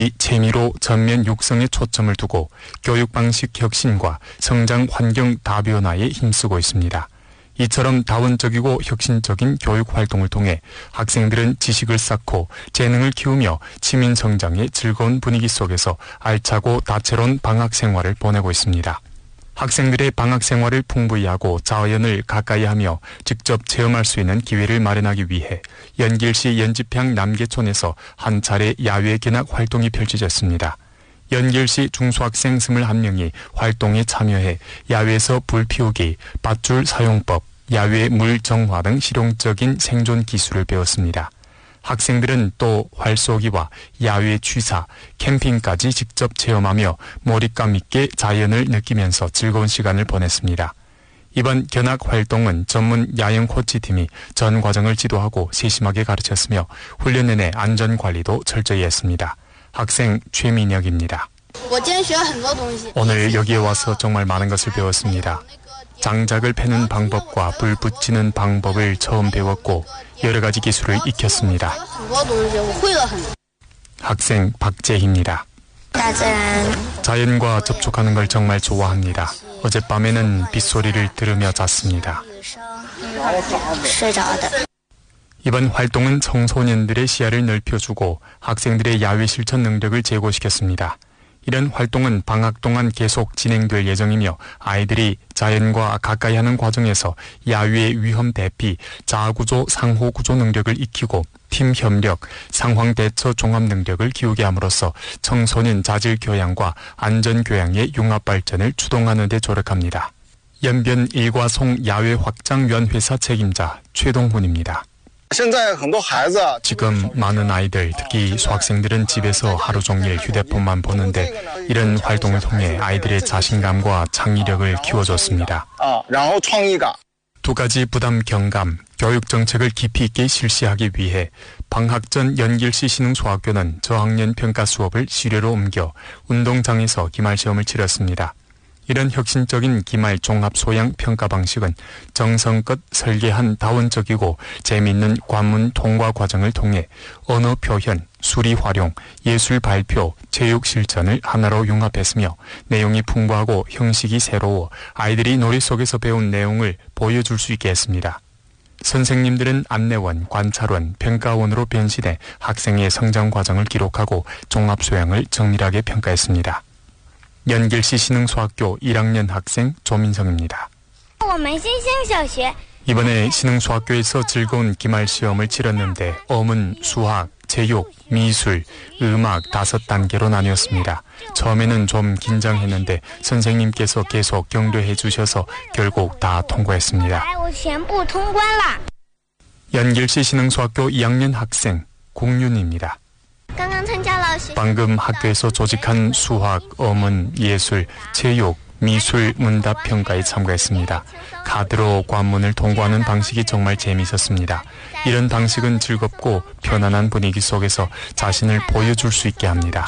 이 재미로 전면 육성에 초점을 두고 교육 방식 혁신과 성장 환경 다변화에 힘쓰고 있습니다. 이처럼 다원적이고 혁신적인 교육 활동을 통해 학생들은 지식을 쌓고 재능을 키우며 시민 성장의 즐거운 분위기 속에서 알차고 다채로운 방학 생활을 보내고 있습니다. 학생들의 방학 생활을 풍부히 하고 자연을 가까이 하며 직접 체험할 수 있는 기회를 마련하기 위해 연길시 연지평 남계촌에서 한 차례 야외 견학 활동이 펼쳐졌습니다. 연길시 중소학생 21명이 활동에 참여해 야외에서 불 피우기, 밧줄 사용법, 야외 물 정화 등 실용적인 생존 기술을 배웠습니다. 학생들은 또 활쏘기와 야외 취사, 캠핑까지 직접 체험하며 몰입감 있게 자연을 느끼면서 즐거운 시간을 보냈습니다. 이번 견학 활동은 전문 야영 코치팀이 전 과정을 지도하고 세심하게 가르쳤으며 훈련 내내 안전관리도 철저히 했습니다. 학생 최민혁입니다. 오늘 여기에 와서 정말 많은 것을 배웠습니다. 장작을 패는 방법과 불 붙이는 방법을 처음 배웠고 여러 가지 기술을 익혔습니다. 학생 박재희입니다. 자연과 접촉하는 걸 정말 좋아합니다. 어젯밤에는 빗소리를 들으며 잤습니다. 이번 활동은 청소년들의 시야를 넓혀주고 학생들의 야외 실천 능력을 제고시켰습니다. 이런 활동은 방학 동안 계속 진행될 예정이며 아이들이 자연과 가까이 하는 과정에서 야외 위험 대피, 자아구조, 상호구조 능력을 익히고 팀 협력, 상황 대처 종합 능력을 키우게 함으로써 청소년 자질 교양과 안전 교양의 융합 발전을 추동하는 데 조력합니다. 연변 일과송 야외 확장위원 회사 책임자 최동훈입니다. 지금 많은 아이들, 특히 수학생들은 집에서 하루 종일 휴대폰만 보는데 이런 활동을 통해 아이들의 자신감과 창의력을 키워줬습니다. 두 가지 부담 경감, 교육 정책을 깊이 있게 실시하기 위해 방학 전 연길시 신흥소학교는 저학년 평가 수업을 실외로 옮겨 운동장에서 기말시험을 치렀습니다. 이런 혁신적인 기말 종합 소양 평가 방식은 정성껏 설계한 다원적이고 재미있는 관문 통과 과정을 통해 언어 표현, 수리 활용, 예술 발표, 체육 실전을 하나로 융합했으며 내용이 풍부하고 형식이 새로워 아이들이 놀이 속에서 배운 내용을 보여줄 수 있게 했습니다. 선생님들은 안내원, 관찰원, 평가원으로 변신해 학생의 성장 과정을 기록하고 종합 소양을 정밀하게 평가했습니다. 연길시 신흥소학교 1학년 학생 조민성입니다. 이번에 신흥소학교에서 즐거운 기말시험을 치렀는데 어문, 수학, 체육, 미술, 음악 5단계로 나뉘었습니다. 처음에는 좀 긴장했는데 선생님께서 계속 격려해 주셔서 결국 다 통과했습니다. 연길시 신흥소학교 2학년 학생 공윤입니다. 방금 학교에서 조직한 수학, 어문, 예술, 체육, 미술 문답 평가에 참가했습니다. 카드로 관문을 통과하는 방식이 정말 재미있었습니다. 이런 방식은 즐겁고 편안한 분위기 속에서 자신을 보여줄 수 있게 합니다.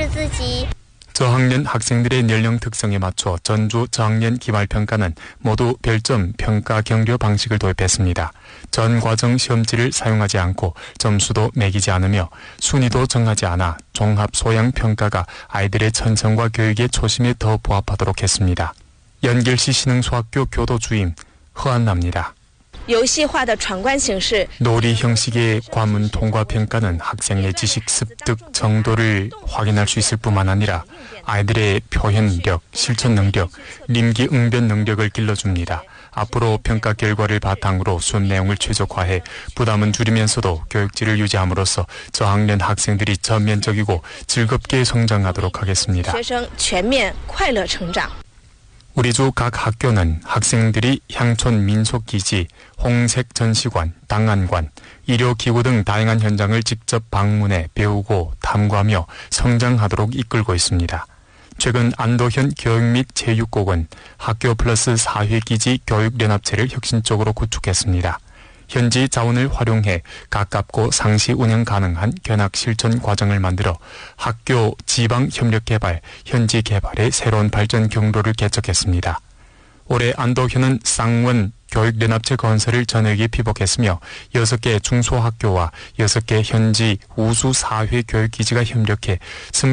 저학년 학생들의 연령 특성에 맞춰 전주 저학년 기말평가는 모두 별점 평가 경료 방식을 도입했습니다. 전 과정 시험지를 사용하지 않고 점수도 매기지 않으며 순위도 정하지 않아 종합 소양 평가가 아이들의 천성과 교육의 초심에 더 부합하도록 했습니다. 연길시 신흥소학교 교도 주임 허안나입니다. 놀이 형식의 관문 통과 평가는 학생의 지식 습득 정도를 확인할 수 있을 뿐만 아니라 아이들의 표현력, 실천 능력,臨機 응변 능력을 길러줍니다. 앞으로 평가 결과를 바탕으로 수업 내용을 최적화해 부담은 줄이면서도 교육질을 유지함으로써 저학년 학생들이 전면적이고 즐겁게 성장하도록 하겠습니다. 우리 주 각 학교는 학생들이 향촌 민속기지, 홍색 전시관,档案관, 의료기구 등 다양한 현장을 직접 방문해 배우고 탐구하며 성장하도록 이끌고 있습니다. 최근 안도현 교육 및 체육국은 학교 플러스 4회기지 교육연합체를 혁신적으로 구축했습니다. 현지 자원을 활용해 가깝고 상시 운영 가능한 견학 실천 과정을 만들어 학교 지방 협력 개발, 현지 개발의 새로운 발전 경로를 개척했습니다. 올해 안도현은 쌍원 교육연합체 건설을 전액이 피복했으며 6개 중소학교와 6개 현지 우수 사회 교육기지가 협력해